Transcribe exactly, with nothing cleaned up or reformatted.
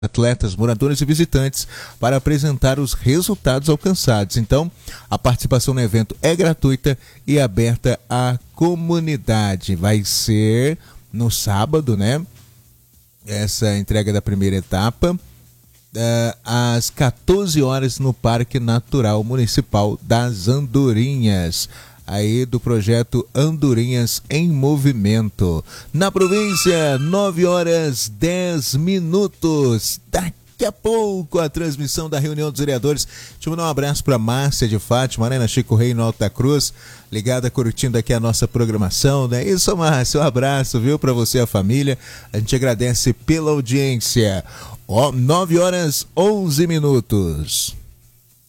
atletas, moradores e visitantes para apresentar os resultados alcançados. Então, a participação no evento é gratuita e aberta à comunidade. Vai ser no sábado, né? Essa entrega da primeira etapa, uh, às quatorze horas no Parque Natural Municipal das Andorinhas, aí do projeto Andorinhas em Movimento. Na província, nove horas dez minutos. Daqui a pouco a transmissão da reunião dos vereadores. Deixa eu mandar um abraço para Márcia de Fátima, né, na Chico Rei, no Alta Cruz, ligada, curtindo aqui a nossa programação, né? Isso, Márcia, um abraço, viu, para você e a família. A gente agradece pela audiência. Ó, nove horas onze minutos.